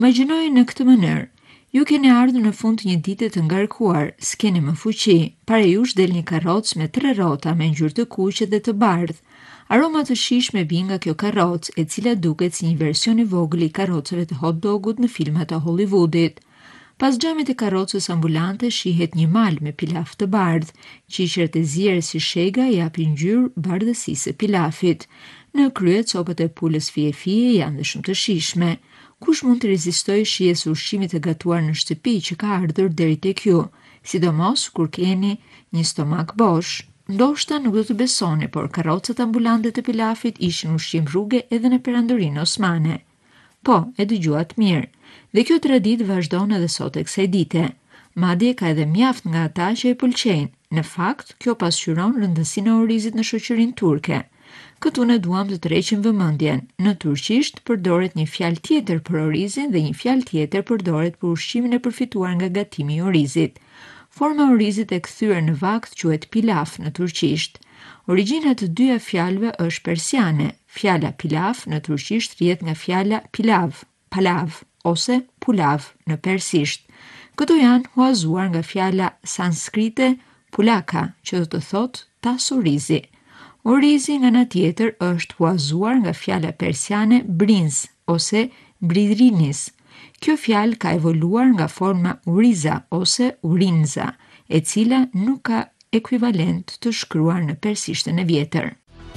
Imagjinojë në këtë mënyrë. Ju keni ardhur në fund të një dite të ngarkuar, s'keni më fuqi. Para jush del një karrocë me 3 rrota me ngjyrë të kuqe dhe të bardhë. Aroma të shijshme vjen nga kjo karrocë, e cila duket si një version i vogël i karrocave të hot dogut në filmat e Hollywoodit. Pas xhamit të karrocës ambulante shihet një mal me pilaf të bardhë. Qiqret e ziera si shega japin ngjyrë bardhësisë së pilafit. Në krye copat e pulës fije janë dhe shumë të shijshme. Kush mund të rezistojë shijes së ushqimit të gatuar në shtëpi që ka ardhur deri tek ju, sidomos kur keni një stomak bosh? Ndoshta nuk do të besoni, por karrocat ambulante të pilafit ishin ushqim rruge edhe në perandorinë osmane. Po, e dëgjuat mirë. Dhe kjo traditë vazhdon edhe sot e kësaj dite. Madje ka edhe mjaft nga ata që e pëlqejnë. Në fakt, kjo pasqyron rëndësinë e orizit në shoqërinë turke. Këtu ne duam të tërheqim vëmendjen. Në turqisht përdoret një fjalë tjetër për orizin dhe një fjalë tjetër përdoret për ushqimin e përfituar nga gatimi i orizit. Forma e orizit e kthyer në vakt quhet pilaf në turqisht. Origjina e të dyja fjalëve është persiane. Fjala pilaf në turqisht rrihet nga fjala pilav, palav ose pulav në persisht. Këto janë huazuar nga fjala sanskrite pulaka, që do të thotë tas orizi. Orizi nga ana tjetër është huazuar nga fjala persiane brinz ose bridrinis. Kjo fjalë ka evoluar nga forma uriza ose urinza, e cila nuk ka ekuivalent të shkruar në persishtën e vjetër.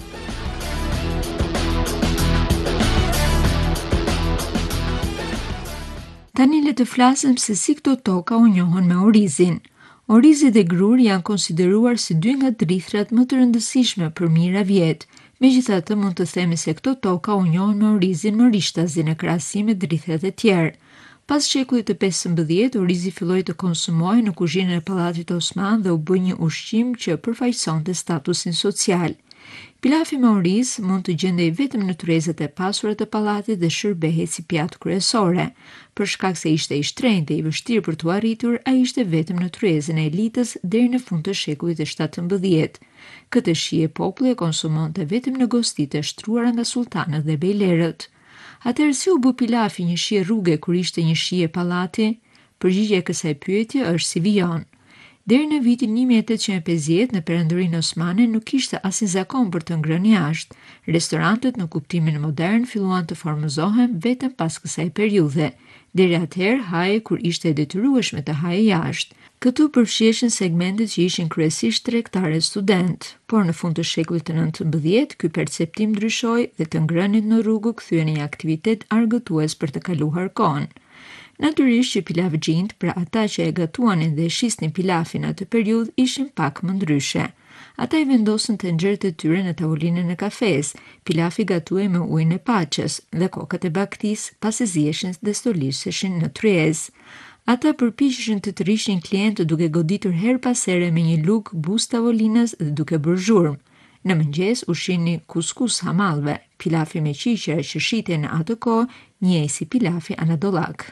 Tani le të flasim se si këto toka u njohën me orizin. Orizi dhe gruri janë konsideruar si dy nga drithrat më të rëndësishme për mijëra vjet. Megjithatë, mund të themi se këto toka u njohën me orizin më rishtazi në krahasim me drithrat e tjerë. Pas shekullit të 15, orizi filloi të konsumohej në kuzhinën e pallatit Osman dhe u bë një ushqim që përfaqësonte statusin social. Pilafi me oriz mund të gjendej vetëm në tryezat e pasura të pallatit dhe shërbehej si pjatë kryesore. Për shkak se ishte i shtrenjtë dhe i vështirë për t'u arritur, ai ishte vetëm në tryezën e elitës deri në fund të shekullit të 17. Këtë shije populli e konsumonte vetëm në gostitë e shtruara nga sultanët dhe bejlerët. Atëherë si u bë pilafi një shije rruge kur ishte një shije pallati? Përgjigjja e kësaj pyetje është si vijon. Deri në vitin 1850 në perandorinë osmane nuk kishte asnjë zakon për të ngrënë jashtë. Restorantet në kuptimin modern filluan të formozohen vetëm pas kësaj periudhe. Deri atëherë haje kur ishte e detyrueshme të haje jashtë. Këtu përfshiheshin segmentet që ishin kryesisht tregtarë e student, por në fund të shekullit të 19, ky perceptim ndryshoi dhe të ngrënit në rrugë kthyen në një aktivitet argëtues për të kaluar kohën. Natyrisht që pilavxhinjt, pra ata që e gatuanin dhe e shisnin pilafin atë periudhë, ishin pak më ndryshe. Ata i vendosën tenxherët e tyre në tavolinën e kafes, pilafi gatuhej me ujin e paçës dhe kokat e baktisë pasi ziheshin dhe stoliseshin në tryezë. Ata përpiqeshin të rrishin klientët duke goditur her pas here me një lugë buz tavolinës dhe duke bërë zhurmë. Në mëngjes ushqini kuskus hamallëve, pilafi me qiqra që shitej në atë kohë njihej si pilafi anadollak.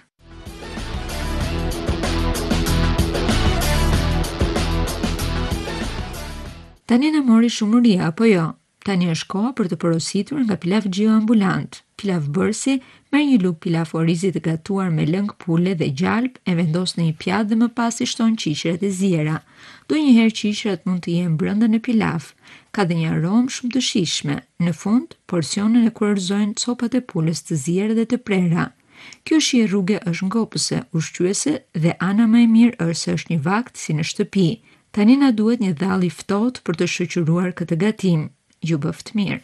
Tani në mori shumëria, apo jo? Tani është koha për të porositur nga pilavxhiu ambulant. Pilavbërësi merr një lugë pilaf orizi të gatuar me lëng pule dhe gjalp, e vendos në një pjatë dhe më pas i shton qiqrat e ziera. Donjëherë qiqrat mund të jenë brenda në pilaf. Ka dhe një aromë shumë të shijshme. Në fund, porcionin e kurorëzojnë copat e pulës të ziera dhe të prera. Kjo shije rruge është ngopëse, ushqyese dhe ana më e mirë është se është një vakt si në shtëpi. Tani na duhet një dhall i ftohtë për të shoqëruar këtë gatim. Ju bëft mirë.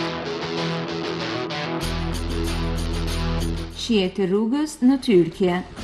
Shijet e rrugës në Tyrkje.